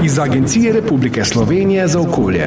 iz Agencije Republike Slovenije za okolje.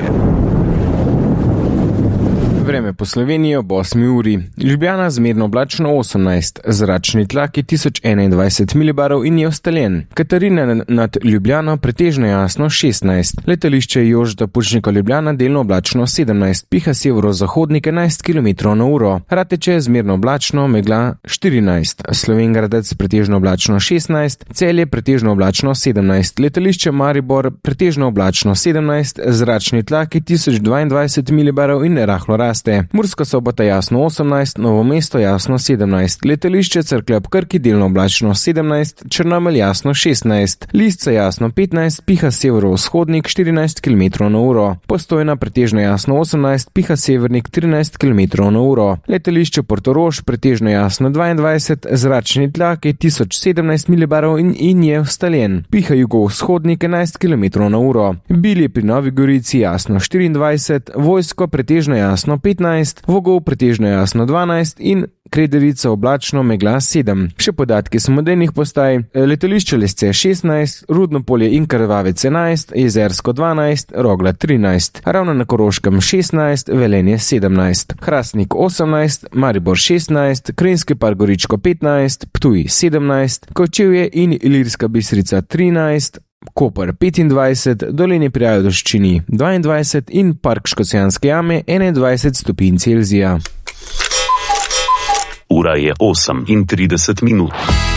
Vreme po Sloveniji ob 8 uri. Ljubljana zmerno oblačno 18, zračni tlak je 1021 milibarov in je ustaljen. Katarina nad Ljubljano pretežno jasno 16. Letališče Jožeta Pučnika Ljubljana delno oblačno 17, piha severozahodnik 11 km/h. Rateče zmerno oblačno, megla 14. Slovengradec pretežno oblačno 16, Celje pretežno oblačno 17. Letališče Maribor pretežno oblačno 17, zračni tlak je 1022 milibarov in rahlo raste. Murska Sobota jasno 18, Novo mesto jasno 17, letališče Cerklje ob Krki delno oblačno 17, Črnomelj jasno 16, Lisca jasno 15, piha severovzhodnik 14 km/h, Postojna pretežno jasno 18, piha severnik 13 km/h, letališče Portorož pretežno jasno 22, zračni tlak je 1017 milibarov in je ustaljen, piha jugovzhodnik 11 km/h, Bilje pri Novi Gorici jasno 24, Vojsko pretežno jasno 15, Vogov pretežno jasno 12 in Krederica oblačno, megla 7. Še podatki samodejnih postaj: letališče Lesce 16, Rudno Polje in Krvavec 11, Jezersko 12, Rogla 13, Ravno na Koroškem 16, Velenje 17, Hrastnik 18, Maribor 16, Krajinski park Goričko 15, Ptuj 17, Kočevje in Ilirska Bistrica 13, Koper 25, Dolenje pri Ajdovščini 22 in park Škocjanske jame 21 stopinj Celzija. Ura je 8:30.